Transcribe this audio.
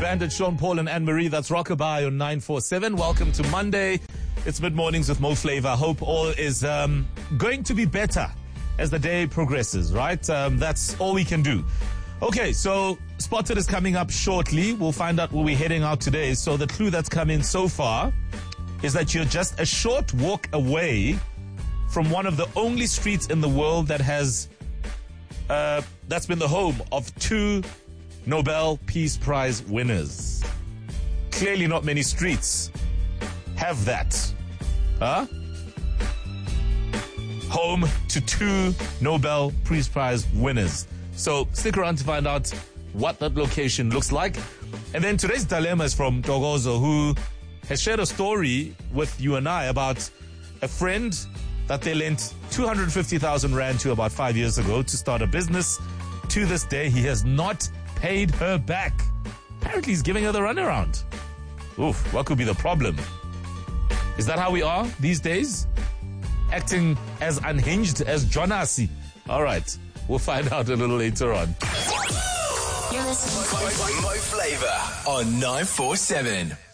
Bandit, Sean Paul and Anne-Marie. That's Rockabye on 947. Welcome to Monday. It's Mid-Mornings with Mo Flavor. Hope all is going to be better as the day progresses, right? That's all we can do. Okay, so Spotted is coming up shortly. We'll find out where we're heading out today. So the clue that's come in so far is that you're just a short walk away from one of the only streets in the world that has that's been the home of 2 Nobel Peace Prize winners. Clearly not many streets have that. Home to 2 Nobel Peace Prize winners. So stick around to find out what that location looks like. And then today's dilemma is from Togozo, who has shared a story with you and I about a friend that they lent 250,000 Rand to about 5 years ago to start a business. To this day, he has not paid her back. Apparently, he's giving her the runaround. Oof, what could be the problem? Is that how we are these days? Acting as unhinged as Jonasi. All right, we'll find out a little later on. You're listening to Mo Flavor on 947.